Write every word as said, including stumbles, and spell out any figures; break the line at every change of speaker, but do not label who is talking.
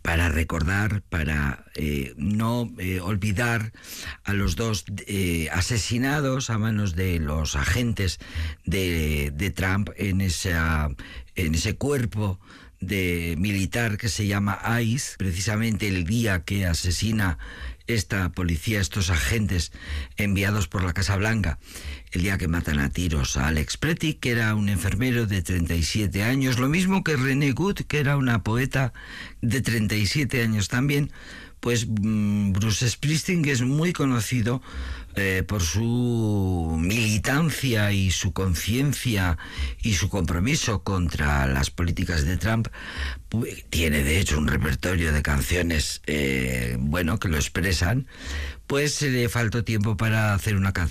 para recordar, para eh, no eh, olvidar a los dos eh, asesinados a manos de los agentes de, de Trump en, esa, en ese cuerpo de militar que se llama ICE, precisamente el día que asesina esta policía, estos agentes enviados por la Casa Blanca, el día que matan a tiros a Alex Pretty, que era un enfermero de treinta y siete años, lo mismo que Renee Good, que era una poeta de treinta y siete años también. Pues Bruce Springsteen, que es muy conocido eh, por su militancia y su conciencia y su compromiso contra las políticas de Trump, pues, tiene de hecho un repertorio de canciones, eh, bueno, que lo expresan, pues le faltó tiempo para hacer una canción